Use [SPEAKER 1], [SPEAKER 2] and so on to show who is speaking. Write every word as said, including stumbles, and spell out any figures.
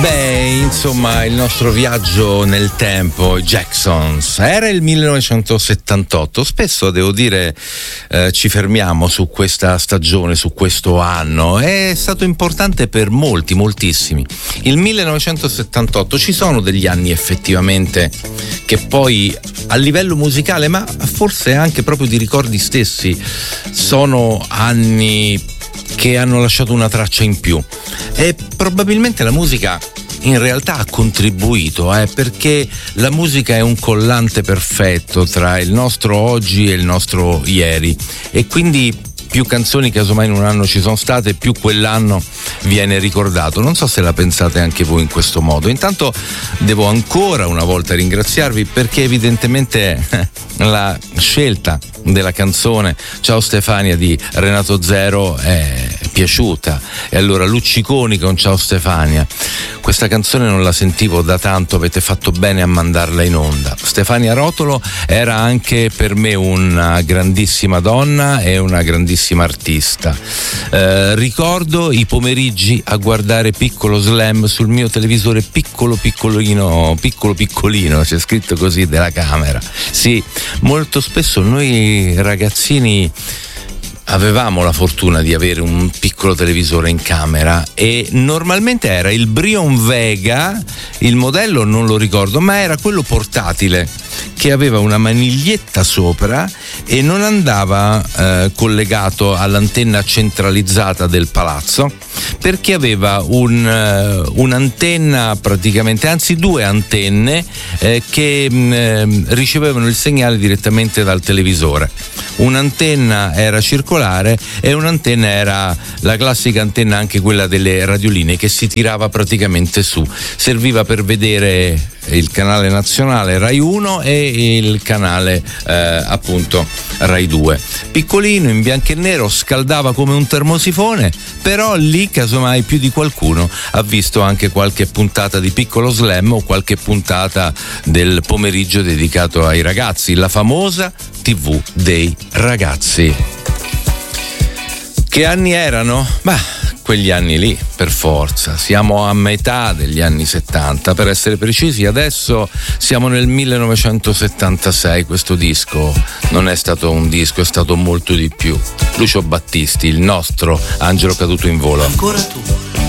[SPEAKER 1] Beh, insomma, il nostro viaggio nel tempo, i Jacksons, era il millenovecentosettantotto. Spesso, devo dire, eh, ci fermiamo su questa stagione, su questo anno. È stato importante per molti, moltissimi. Il millenovecentosettantotto, ci sono degli anni effettivamente che poi a livello musicale, ma forse anche proprio di ricordi stessi, sono anni che hanno lasciato una traccia in più, e probabilmente la musica in realtà ha contribuito, eh, perché la musica è un collante perfetto tra il nostro oggi e il nostro ieri, e quindi più canzoni casomai in un anno ci sono state, più quell'anno viene ricordato. Non so se la pensate anche voi in questo modo. Intanto devo ancora una volta ringraziarvi, perché evidentemente la scelta della canzone Ciao Stefania di Renato Zero è piaciuta, e allora Lucciconi con Ciao Stefania. Questa canzone non la sentivo da tanto, avete fatto bene a mandarla in onda. Stefania Rotolo era anche per me una grandissima donna e una grandissima artista. Eh, ricordo i pomeriggi a guardare Piccolo Slam sul mio televisore piccolo piccolino, piccolo piccolino, c'è scritto così, della camera. Sì, molto spesso noi ragazzini avevamo la fortuna di avere un piccolo televisore in camera, e normalmente era il Brion Vega, il modello non lo ricordo, ma era quello portatile che aveva una maniglietta sopra e non andava eh, collegato all'antenna centralizzata del palazzo, perché aveva un, uh, un'antenna praticamente, anzi due antenne eh, che mh, ricevevano il segnale direttamente dal televisore. Un'antenna era circolare e un'antenna era la classica antenna, anche quella delle radioline, che si tirava praticamente su. Serviva per vedere il canale nazionale Rai uno e il canale eh, appunto Rai due. Piccolino, in bianco e nero, scaldava come un termosifone, però lì casomai più di qualcuno ha visto anche qualche puntata di Piccolo Slam o qualche puntata del pomeriggio dedicato ai ragazzi, la famosa tivù dei ragazzi. Che anni erano? Bah, quegli anni lì, per forza. Siamo a metà degli anni settanta, per essere precisi. Adesso siamo nel millenovecentosettantasei. Questo disco non è stato un disco, è stato molto di più. Lucio Battisti, il nostro angelo caduto in volo.
[SPEAKER 2] Ancora tu